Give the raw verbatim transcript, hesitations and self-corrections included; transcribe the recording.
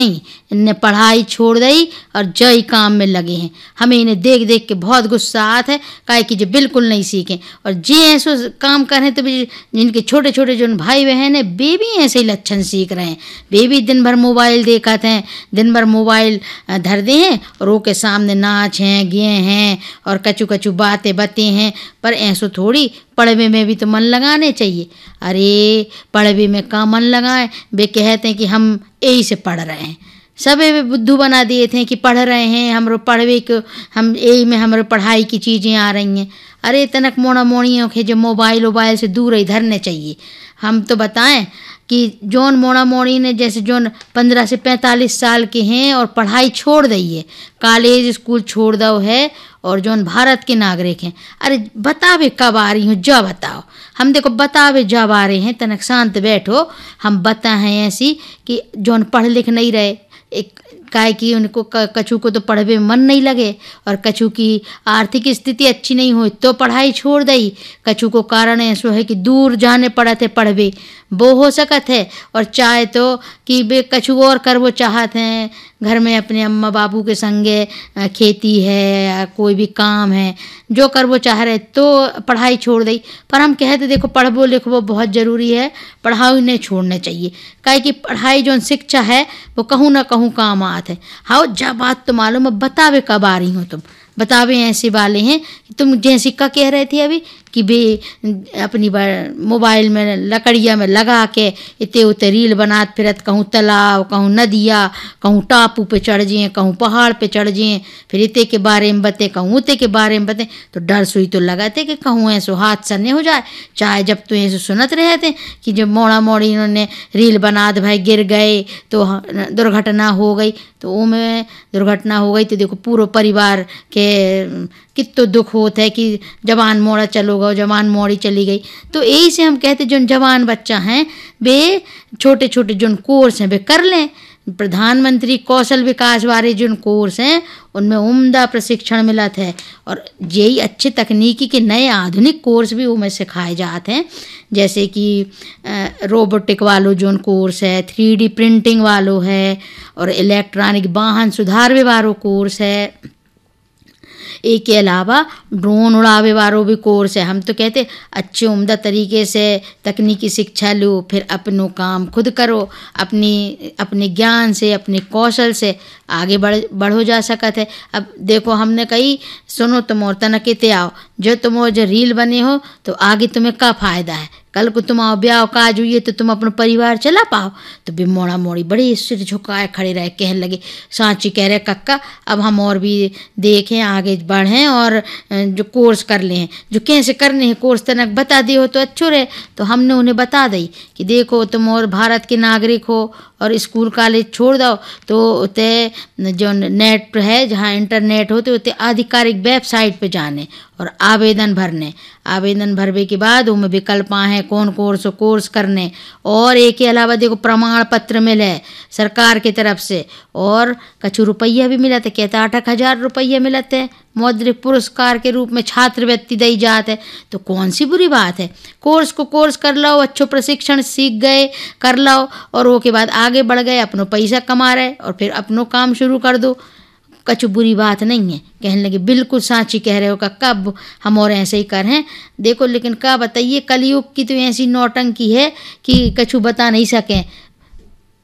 नहीं, इनने पढ़ाई छोड़ दई और जय काम में लगे हैं। हमें इन्हें देख देख के बहुत गुस्सा आता है, काहे कि जो बिल्कुल नहीं सीखें और जे ऐसो काम कर रहे हैं तो भी जिनके छोटे छोटे जो भाई बहन हैं वे भी ऐसे ही लक्षण सीख रहे हैं। वे भी दिन भर मोबाइल देखते हैं, दिन भर मोबाइल धर दे हैं और वो के सामने नाच हैं गे हैं और कचू कचू बातें बते हैं। पर ऐसो थोड़ी, पढ़वे में भी तो मन लगाने चाहिए। अरे पढ़वे में का मन लगाएं, वे कहते हैं कि हम यही से पढ़ रहे हैं। सब वे बुद्धू बना दिए थे कि पढ़ रहे हैं, हम पढ़वे को हम यही में हमारे पढ़ाई की चीज़ें आ रही हैं। अरे तनक मोड़ा मोड़ियों के जो मोबाइल वोबाइल से दूर ही धरने चाहिए। हम तो बताएं कि जौन मोड़ा मोड़ी ने जैसे जौन पंद्रह से पैंतालीस साल के हैं और पढ़ाई छोड़ दी है, कॉलेज स्कूल छोड़ दो है और जौन भारत के नागरिक हैं, अरे बतावे कब आ रही हूँ जा बताओ। हम देखो बतावे जब आ रहे हैं तनक शांत बैठो। हम बता हैं ऐसी कि जौन पढ़ लिख नहीं रहे, एक काहे कि उनको कछु को तो पढ़वे में मन नहीं लगे और कछु की आर्थिक स्थिति अच्छी नहीं हुई तो पढ़ाई छोड़ दई। कछु को कारण ऐसो है कि दूर जाने पड़ा थे पढ़वे, वो हो सकत है। और चाहे तो कि वे कछु और कर वो चाहते हैं, घर में अपने अम्मा बाबू के संगे खेती है या कोई भी काम है जो कर वो चाह रहे तो पढ़ाई छोड़ दई। पर हम कहते देखो पढ़वो लिखवो बहुत ज़रूरी है, पढ़ाई नहीं छोड़ने चाहिए। काहे कि पढ़ाई जो शिक्षा है वो कहूँ ना कहूँ काम आत है। हाँ जब बात तो मालूम है, बतावे कब आ रही हो तुम, बतावे ऐसे वाले हैं कि तुम जैसे का कह रहे थे अभी कि बे अपनी मोबाइल में लकड़िया में लगा के इतने उते रील बनात फिरत, कहूँ तालाब कहूँ नदिया कहूँ टापू पे चढ़ जाए कहूँ पहाड़ पे चढ़ जाए, फिर इते के बारे में बते कहूँ उते के बारे में बते। तो डर सुई तो लगाते कि कहूँ ऐसो हादसा नहीं हो जाए। चाहे जब तो ऐसे सुनत रहे थे कि जब मोड़ा मोड़ी इन्होंने रील बना दे भाई गिर गए तो दुर्घटना हो गई, तो वो में दुर्घटना हो गई तो देखो पूरा परिवार के कितना दुख होता है कि जवान मोड़ा चलो गो जवान मोड़ी चली गई। तो यही से हम कहते जो जवान बच्चा हैं वे छोटे छोटे जो कोर्स हैं वे कर लें। प्रधानमंत्री कौशल विकास वाले जो कोर्स हैं उनमें उम्दा प्रशिक्षण मिलत है और यही अच्छे तकनीकी के नए आधुनिक कोर्स भी उनमें सिखाए जाते हैं। जैसे कि रोबोटिक वालों जो कोर्स है, थ्री डी प्रिंटिंग वालों है और इलेक्ट्रॉनिक वाहन सुधारवे वालों कोर्स है। एक के अलावा ड्रोन उड़ावे वालों भी कोर्स है। हम तो कहते अच्छे उम्दा तरीके से तकनीकी शिक्षा लो, फिर अपनों काम खुद करो, अपनी अपने ज्ञान से अपने कौशल से आगे बढ़ बढ़ो जा सकत है। अब देखो हमने कही सुनो तुम और तनकेते आओ, जो तुम और जो रील बने हो तो आगे तुम्हें क्या फ़ायदा है, कल को तुम आओ ब्याह काज हुई तो तुम अपना परिवार चला पाओ। तो भी मोड़ा मोड़ी बड़ी सिर झुकाए खड़े रहे कहने लगे सांची कह रहे कक्का अब हम और भी देखें आगे बढ़ें और जो कोर्स कर लें, जो कैसे करने हैं कोर्स तनक बता दिए हो तो अच्छो रहे। तो हमने उन्हें बता दी कि देखो तुम और भारत के नागरिक हो और स्कूल कॉलेज छोड़ दो तो उते जो नेट है जहाँ इंटरनेट होते उते आधिकारिक वेबसाइट पे जाने और आवेदन भरने। आवेदन भरने के बाद उनमें विकल्प हैं कौन कोर्स कोर्स करने। और एक के अलावा देखो प्रमाण पत्र मिले सरकार की तरफ से और कछु रुपया भी मिला था, कहते आठ आठ हजार रुपया मिलते हैं मौद्रिक पुरस्कार के रूप में छात्रवृत्ति दी जाते है। तो कौन सी बुरी बात है, कोर्स को कोर्स कर लो, अच्छो प्रशिक्षण सीख गए कर लो और वो के बाद आगे बढ़ गए, अपनों पैसा कमा रहे और फिर अपनों काम शुरू कर दो। कछु बुरी बात नहीं है। कहने लगे बिल्कुल साची कह रहे हो का कब हम और ऐसे ही कर हैं। देखो लेकिन क्या बताइए कलयुग की तो ऐसी नौटंकी है कि कछु बता नहीं सकें।